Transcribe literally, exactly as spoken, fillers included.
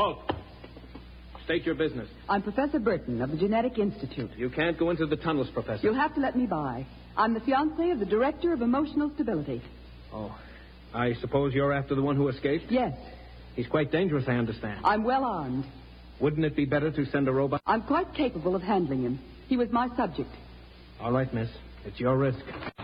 Halt. State your business. I'm Professor Burton of the Genetic Institute. You can't go into the tunnels, Professor. You'll have to let me by. I'm the fiancée of the Director of Emotional Stability. Oh, I suppose you're after the one who escaped? Yes. He's quite dangerous, I understand. I'm well armed. Wouldn't it be better to send a robot? I'm quite capable of handling him. He was my subject. All right, miss. It's your risk.